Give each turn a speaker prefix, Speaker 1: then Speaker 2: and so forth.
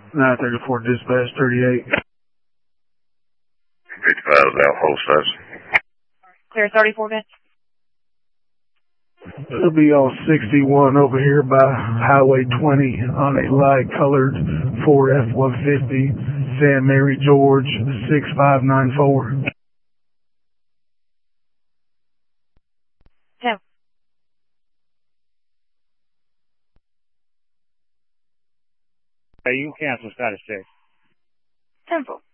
Speaker 1: 934 dispatch 38.
Speaker 2: 55 is out, hold station.
Speaker 3: Clear 34 bits.
Speaker 1: It'll be on 61 over here by Highway 20 on a light colored Ford F-150, San Mary, George, 6594.
Speaker 3: 10.
Speaker 4: You can cancel status check.
Speaker 3: 10-4.